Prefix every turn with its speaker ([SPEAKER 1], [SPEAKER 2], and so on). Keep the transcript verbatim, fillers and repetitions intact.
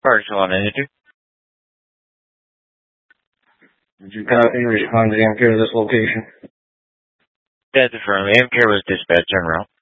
[SPEAKER 1] Parks on energy.
[SPEAKER 2] Did you copy respond to the M K to this location?
[SPEAKER 1] That's affirmed. The M K was dispatched en route.